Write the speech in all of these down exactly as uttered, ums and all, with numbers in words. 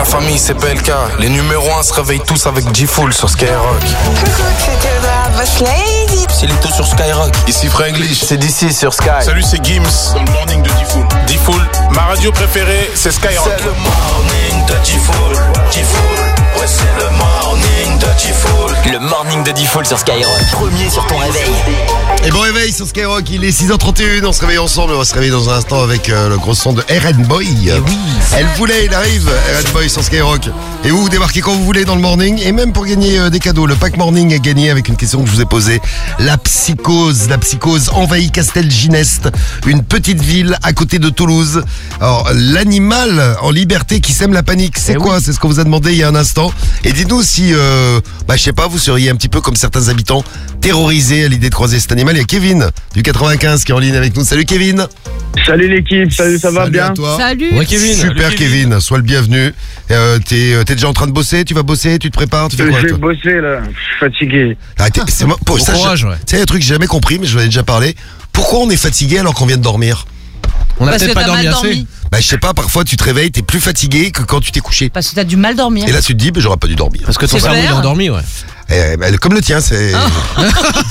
famille c'est P L K. Les numéros un se réveillent tous avec G-Full sur Skyrock. Coucou, c'était la Boss Lady. C'est Lito sur Skyrock. Ici Franglish. C'est d'ici sur Sky. Salut, c'est Gims dans le morning de D-Full. D-Full, ma radio préférée, c'est Skyrock. C'est le morning de G-Full. G-Full, ouais c'est le morning de G-Full. Le morning de D-Full sur Skyrock. Premier sur ton réveil. Et bon réveil sur Skyrock, il est six heures trente et une, on se réveille ensemble, on va se réveiller dans un instant avec euh, le gros son de R and Boy. Et oui. Elle voulait, il arrive, R and Boy sur Skyrock. Et vous, vous débarquez quand vous voulez dans le morning, et même pour gagner euh, des cadeaux. Le pack morning est gagné avec une question que je vous ai posée. La psychose, la psychose envahit Castelginest, une petite ville à côté de Toulouse. Alors, l'animal en liberté qui sème la panique, c'est Eh quoi oui. C'est ce qu'on vous a demandé il y a un instant. Et dites-nous si, euh, bah je sais pas, vous seriez un petit peu comme certains habitants terrorisés à l'idée de croiser cet animal. Il y a Kevin du quatre-vingt-quinze qui est en ligne avec nous. Salut Kevin. Salut l'équipe, salut, ça va Salut bien à toi. Salut. Ouais, Kevin. Super Salut, Kevin. sois le bienvenu. Euh, t'es, euh, t'es déjà en train de bosser, tu vas bosser, tu te prépares, tu fais Je quoi vais toi bosser là, je suis fatigué. Ah, t'es- c'est moi- pour Bon ça, courage, je- ouais. Tu sais, un truc que j'ai jamais compris, mais je l'en ai déjà parlé. Pourquoi on est fatigué alors qu'on vient de dormir? On a Parce peut-être que pas t'as dormi mal assez. dormi. Bah je sais pas, parfois tu te réveilles, t'es plus fatigué que quand tu t'es couché. Parce que t'as du mal dormir. Et là tu te dis, bah, j'aurais pas dû dormir. Parce que ton C'est cerveau il est clair. endormi, ouais. Eh, bah, comme le tien, c'est Oh.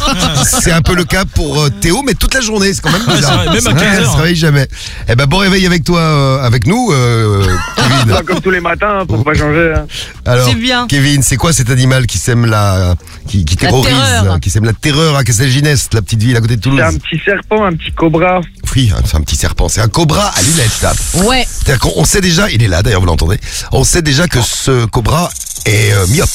c'est un peu le cas pour euh, Théo, mais toute la journée, c'est quand même bizarre. Ouais, c'est vrai, même à quinze Ouais, heures. elle se réveille jamais. Eh ben bon réveil avec toi, euh, avec nous, euh, Kevin. Pas comme tous les matins, hein, pour pas changer. hein. Alors, C'est bien. Kevin, c'est quoi cet animal qui sème la, qui, qui La terrorise, terreur. hein, qui sème la terreur à Castelginest, la petite ville à côté de Toulouse? C'est un petit serpent, un petit cobra. Oui, hein, c'est un petit serpent, c'est un cobra à lunettes. ça. Ouais. C'est-à-dire qu'on on sait déjà, il est là d'ailleurs, vous l'entendez. On sait déjà que ce cobra est euh, myope.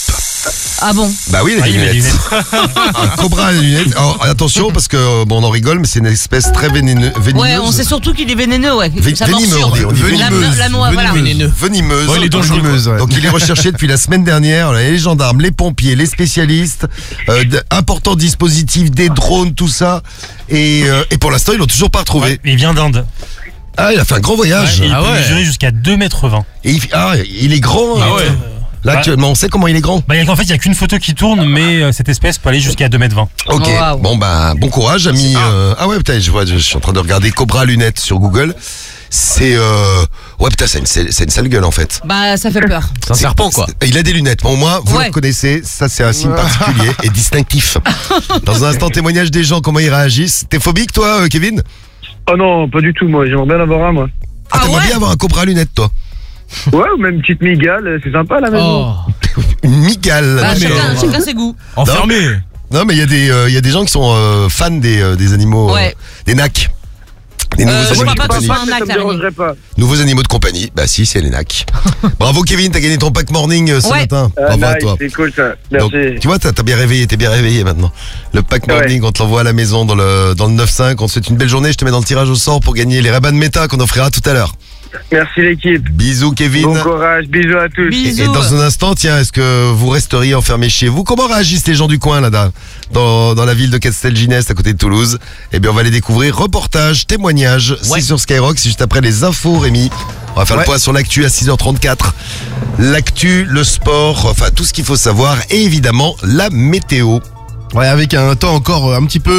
Ah bon. Bah oui, il a des lunettes. Un cobra à lunettes. Alors, attention parce que euh, bon, on en rigole, mais c'est une espèce très vénéneux- vénéneuse. Ouais, on sait surtout qu'il est vénéneux, ouais. Vé- Sa venimeux, morsure. on dit, on dit La- venimeuse. La noix, voilà. Vénéneux. Venimeuse. Ouais, il est dangereux, Venimeuse, quoi. ouais. Donc il est recherché depuis la semaine dernière. Les gendarmes, les pompiers, les spécialistes, euh, d- importants dispositifs, des drones, tout ça. Et, euh, et pour l'instant, ils l'ont toujours pas retrouvé. Ouais, il vient d'Inde. Ah, il a fait un grand voyage. Et il Ah peut ouais. mesurer jusqu'à deux mètres vingt. Et il, ah, il est grand. Ah hein. ouais. Là, Bah- actuellement, on sait comment il est grand. Bah, il y a- en fait, il n'y a qu'une photo qui tourne, mais euh, cette espèce peut aller jusqu'à deux mètres vingt. Ok. Waouh. Bon, bah, bon courage, ami. euh, Ah ouais, putain, je vois, je suis en train de regarder Cobra à lunettes sur Google. C'est, euh... ouais, putain, c'est une, c'est une sale gueule, en fait. Bah, ça fait peur. C'est un serpent, quoi. C'est- Il a des lunettes. Bon, au moins, vous Ouais. le reconnaissez. Ça, c'est un signe particulier et distinctif. Dans un instant, témoignage des gens, comment ils réagissent. T'es phobique, toi, euh, Kevin? Oh non, pas du tout, moi, j'aimerais bien avoir un, moi. Ah, Ah t'aimerais ouais bien avoir un Cobra à lunettes, toi? Ouais, ou même une petite migale, c'est sympa la maison. Oh. Une migale. Bah, Non, mais- chacun, chacun ses goûts. Enfermé. Non, mais il y a des, euh, il y a des gens qui sont euh, fans des, euh, des animaux, euh, Ouais. des nacs. Des Euh, nouveaux je animaux crois de pas que compagnie. ce soit un Ça nac, me l'araignée. dérangerait pas. Nouveaux animaux de compagnie. Bah si, c'est les nacs. Bravo Kevin, t'as gagné ton pack morning euh, ce Ouais. matin. Ah, Bravo à nice, toi. c'est cool ça. Donc, Merci. tu vois, t'as t'as bien réveillé, t'es bien réveillé maintenant. Le pack Ouais. morning, on te l'envoie à la maison dans le, dans le neuf cinq. On te souhaite une belle journée. Je te mets dans le tirage au sort pour gagner les Ray-Ban Meta qu'on offrira tout à l'heure. Merci l'équipe. Bisous Kevin. Bon courage, bisous à tous. Bisous. Et, et dans un instant, tiens, est-ce que vous resteriez enfermés chez vous? Comment réagissent les gens du coin là, dans, dans la ville de Castelginest à côté de Toulouse? Eh bien, on va les découvrir. Reportage, témoignages, c'est sur Skyrock, c'est juste après les infos, Rémi. On va faire le point sur l'actu à six heures trente-quatre. L'actu, le sport, enfin tout ce qu'il faut savoir et évidemment la météo. Ouais, avec un temps encore un petit peu